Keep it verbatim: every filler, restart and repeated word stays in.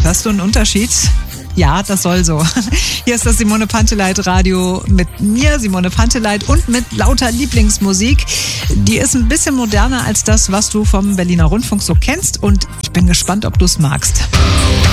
hörst du einen Unterschied? Ja, das soll so. Hier ist das Simone Panteleit Radio mit mir, Simone Panteleit, und mit lauter Lieblingsmusik. Die ist ein bisschen moderner als das, was du vom Berliner Rundfunk so kennst, und ich bin gespannt, ob du es magst.